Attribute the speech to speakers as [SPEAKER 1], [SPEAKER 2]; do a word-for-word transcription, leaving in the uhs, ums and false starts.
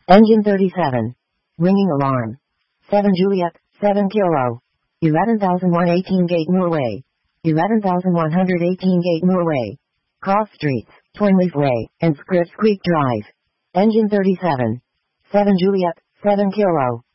[SPEAKER 1] Engine thirty-seven. Ringing alarm. seven Juliet, seven Kilo. eleven thousand one hundred eighteen Gate Moorway. eleven thousand one hundred eighteen Gate Moorway. Cross Streets, Twinleaf Way, and Scripps Creek Drive. Engine thirty-seven. seven Juliet, seven Kilo.